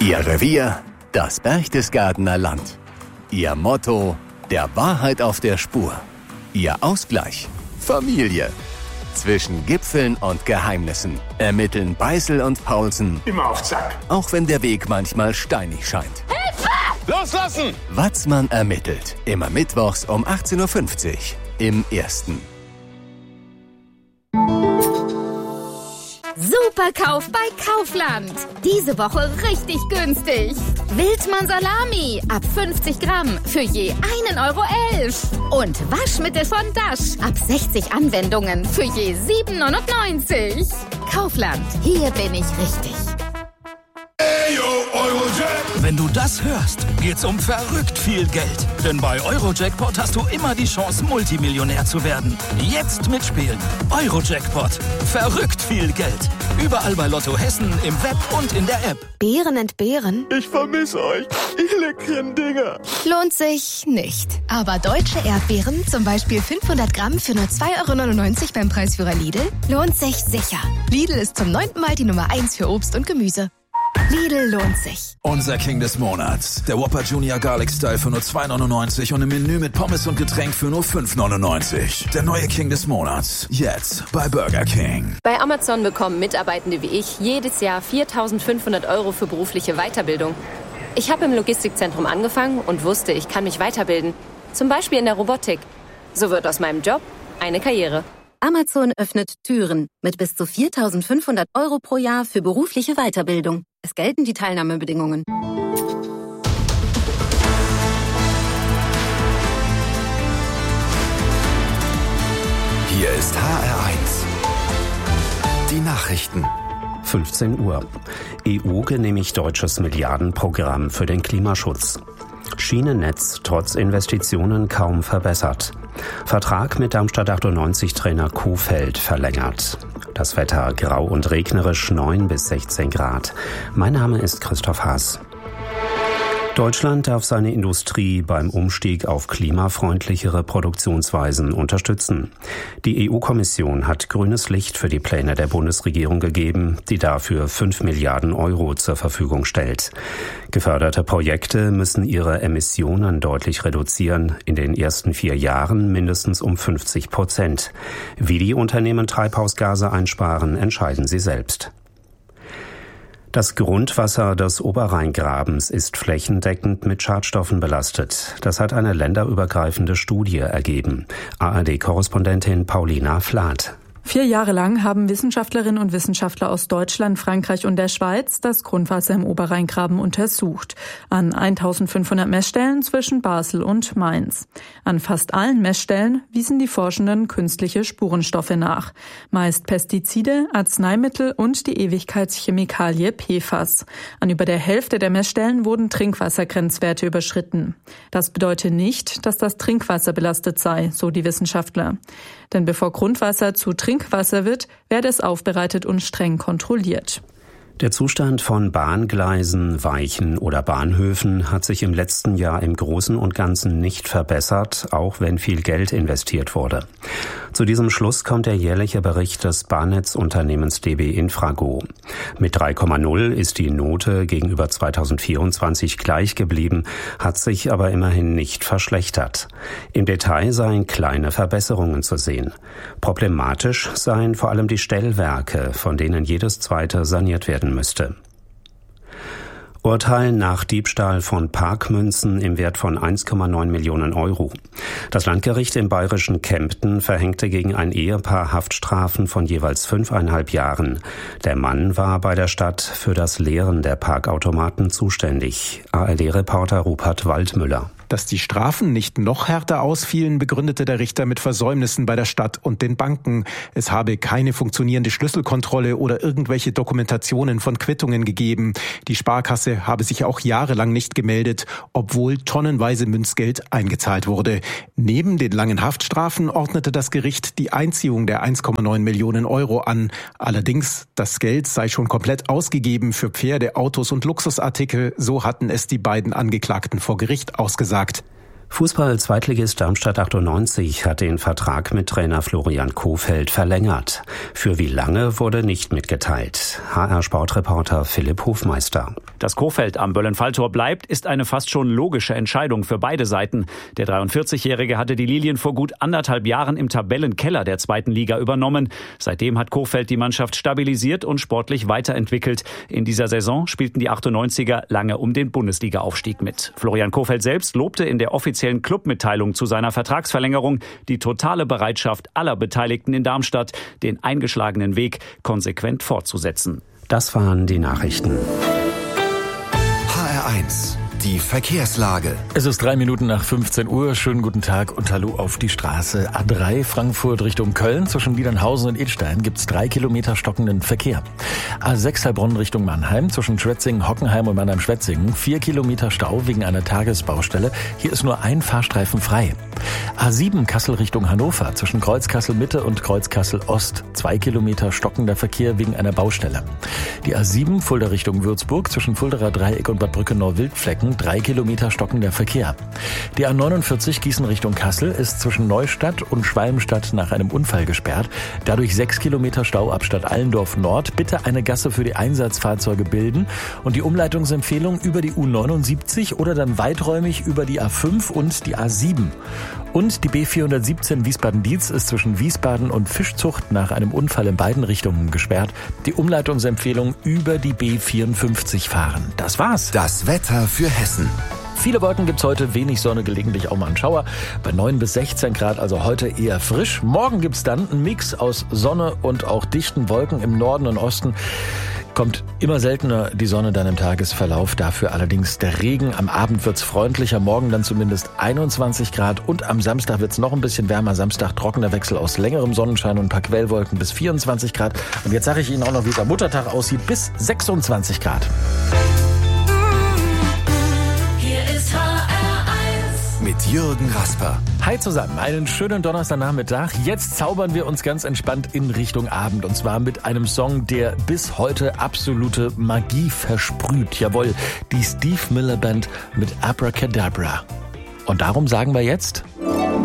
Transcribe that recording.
Ihr Revier, das Berchtesgadener Land. Ihr Motto, der Wahrheit auf der Spur. Ihr Ausgleich, Familie. Zwischen Gipfeln und Geheimnissen ermitteln Beißel und Paulsen. Immer auf Zack. Auch wenn der Weg manchmal steinig scheint. Hilfe! Loslassen! Watzmann ermittelt. Immer mittwochs um 18.50 Uhr im Ersten. Superkauf bei Kaufland. Diese Woche richtig günstig. Wildmann Salami ab 50 Gramm für je 1,11 €. Und Waschmittel von Dash ab 60 Anwendungen für je 7,99 €. Kaufland, hier bin ich richtig. Wenn du das hörst, geht's um verrückt viel Geld. Denn bei Eurojackpot hast du immer die Chance, Multimillionär zu werden. Jetzt mitspielen. Eurojackpot. Verrückt viel Geld. Überall bei Lotto Hessen, im Web und in der App. Beeren entbehren? Ich vermisse euch, ihr leckeren Dinger. Lohnt sich nicht. Aber deutsche Erdbeeren, zum Beispiel 500 Gramm für nur 2,99 € beim Preisführer Lidl, lohnt sich sicher. Lidl ist zum 9. Mal die Nummer 1 für Obst und Gemüse. Lidl lohnt sich. Unser King des Monats. Der Whopper Junior Garlic Style für nur 2,99 € und im Menü mit Pommes und Getränk für nur 5,99 €. Der neue King des Monats. Jetzt bei Burger King. Bei Amazon bekommen Mitarbeitende wie ich jedes Jahr 4.500 € für berufliche Weiterbildung. Ich habe im Logistikzentrum angefangen und wusste, ich kann mich weiterbilden. Zum Beispiel in der Robotik. So wird aus meinem Job eine Karriere. Amazon öffnet Türen mit bis zu 4.500 € pro Jahr für berufliche Weiterbildung. Es gelten die Teilnahmebedingungen. Hier ist HR1. Die Nachrichten. 15 Uhr. EU genehmigt deutsches Milliardenprogramm für den Klimaschutz. Schienennetz trotz Investitionen kaum verbessert. Vertrag mit Darmstadt 98-Trainer Kuhfeld verlängert. Das Wetter grau und regnerisch 9 bis 16 Grad. Mein Name ist Christoph Haas. Deutschland darf seine Industrie beim Umstieg auf klimafreundlichere Produktionsweisen unterstützen. Die EU-Kommission hat grünes Licht für die Pläne der Bundesregierung gegeben, die dafür 5 Milliarden € zur Verfügung stellt. Geförderte Projekte müssen ihre Emissionen deutlich reduzieren, in den ersten 4 Jahren mindestens um 50%. Wie die Unternehmen Treibhausgase einsparen, entscheiden sie selbst. Das Grundwasser des Oberrheingrabens ist flächendeckend mit Schadstoffen belastet. Das hat eine länderübergreifende Studie ergeben. ARD-Korrespondentin Paulina Flath. 4 Jahre lang haben Wissenschaftlerinnen und Wissenschaftler aus Deutschland, Frankreich und der Schweiz das Grundwasser im Oberrheingraben untersucht. An 1500 Messstellen zwischen Basel und Mainz. An fast allen Messstellen wiesen die Forschenden künstliche Spurenstoffe nach. Meist Pestizide, Arzneimittel und die Ewigkeitschemikalie PFAS. An über der Hälfte der Messstellen wurden Trinkwassergrenzwerte überschritten. Das bedeutet nicht, dass das Trinkwasser belastet sei, so die Wissenschaftler. Denn bevor Grundwasser zu Trinkwasser wird, werde es aufbereitet und streng kontrolliert. Der Zustand von Bahngleisen, Weichen oder Bahnhöfen hat sich im letzten Jahr im Großen und Ganzen nicht verbessert, auch wenn viel Geld investiert wurde. Zu diesem Schluss kommt der jährliche Bericht des Bahnetzunternehmens DB Infrago. Mit 3,0 ist die Note gegenüber 2024 gleich geblieben, hat sich aber immerhin nicht verschlechtert. Im Detail seien kleine Verbesserungen zu sehen. Problematisch seien vor allem die Stellwerke, von denen jedes zweite saniert werden müsste. Urteil nach Diebstahl von Parkmünzen im Wert von 1,9 Millionen €. Das Landgericht im bayerischen Kempten verhängte gegen ein Ehepaar Haftstrafen von jeweils 5,5 Jahren. Der Mann war bei der Stadt für das Leeren der Parkautomaten zuständig. ARD-Reporter Rupert Waldmüller. Dass die Strafen nicht noch härter ausfielen, begründete der Richter mit Versäumnissen bei der Stadt und den Banken. Es habe keine funktionierende Schlüsselkontrolle oder irgendwelche Dokumentationen von Quittungen gegeben. Die Sparkasse habe sich auch jahrelang nicht gemeldet, obwohl tonnenweise Münzgeld eingezahlt wurde. Neben den langen Haftstrafen ordnete das Gericht die Einziehung der 1,9 Millionen € an. Allerdings, das Geld sei schon komplett ausgegeben für Pferde, Autos und Luxusartikel. So hatten es die beiden Angeklagten vor Gericht ausgesagt. Fußball-Zweitligist Darmstadt 98 hat den Vertrag mit Trainer Florian Kohfeldt verlängert. Für wie lange wurde nicht mitgeteilt. HR-Sportreporter Philipp Hofmeister. Dass Kohfeldt am Böllenfalltor bleibt, ist eine fast schon logische Entscheidung für beide Seiten. Der 43-Jährige hatte die Lilien vor gut 1,5 Jahren im Tabellenkeller der 2. Liga übernommen. Seitdem hat Kohfeldt die Mannschaft stabilisiert und sportlich weiterentwickelt. In dieser Saison spielten die 98er lange um den Bundesliga-Aufstieg mit. Florian Kohfeldt selbst lobte in der offiziellen Clubmitteilung zu seiner Vertragsverlängerung die totale Bereitschaft aller Beteiligten in Darmstadt, den eingeschlagenen Weg konsequent fortzusetzen. Das waren die Nachrichten. HR1, die Verkehrslage. Es ist 3 Minuten nach 15 Uhr. Schönen guten Tag und hallo auf die Straße. A3 Frankfurt Richtung Köln. Zwischen Niedernhausen und Idstein gibt's 3 Kilometer stockenden Verkehr. A6 Heilbronn Richtung Mannheim. Zwischen Schwetzingen, Hockenheim und Mannheim-Schwetzingen 4 Kilometer Stau wegen einer Tagesbaustelle. Hier ist nur ein Fahrstreifen frei. A7 Kassel Richtung Hannover. Zwischen Kreuzkassel Mitte und Kreuzkassel Ost 2 Kilometer stockender Verkehr wegen einer Baustelle. Die A7 Fulda Richtung Würzburg. Zwischen Fulderer Dreieck und Bad Brückenau-Wildflecken 3 Kilometer stockender Verkehr. Die A49 Gießen Richtung Kassel ist zwischen Neustadt und Schwalmstadt nach einem Unfall gesperrt. Dadurch 6 Kilometer Stau ab Stadt Allendorf Nord. Bitte eine Gasse für die Einsatzfahrzeuge bilden und die Umleitungsempfehlung über die U79 oder dann weiträumig über die A5 und die A7. Und die B417 Wiesbaden-Dietz ist zwischen Wiesbaden und Fischzucht nach einem Unfall in beiden Richtungen gesperrt. Die Umleitungsempfehlung über die B54 fahren. Das war's. Das Wetter für Hessen. Viele Wolken gibt's heute, wenig Sonne, gelegentlich auch mal ein Schauer. Bei 9 bis 16 Grad, also heute eher frisch. Morgen gibt's dann einen Mix aus Sonne und auch dichten Wolken im Norden und Osten. Kommt immer seltener die Sonne dann im Tagesverlauf, dafür allerdings der Regen. Am Abend wird's freundlicher, morgen dann zumindest 21 Grad und am Samstag wird's noch ein bisschen wärmer. Samstag trockener Wechsel aus längerem Sonnenschein und ein paar Quellwolken bis 24 Grad. Und jetzt sage ich Ihnen auch noch, wie es am Muttertag aussieht, bis 26 Grad. Mit Jürgen Rasper. Hi zusammen, einen schönen Donnerstagnachmittag. Jetzt zaubern wir uns ganz entspannt in Richtung Abend. Und zwar mit einem Song, der bis heute absolute Magie versprüht. Jawohl, die Steve Miller Band mit Abracadabra. Und darum sagen wir jetzt...